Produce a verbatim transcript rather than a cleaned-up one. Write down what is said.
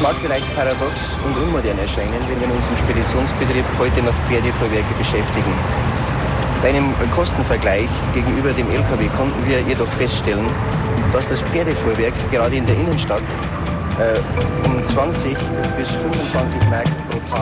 mag vielleicht paradox und unmodern erscheinen, wenn wir uns im Speditionsbetrieb heute noch Pferdefuhrwerke beschäftigen. Bei einem Kostenvergleich gegenüber dem L K W konnten wir jedoch feststellen, dass das Pferdefuhrwerk gerade in der Innenstadt äh, um zwanzig bis fünfundzwanzig Mark pro Tag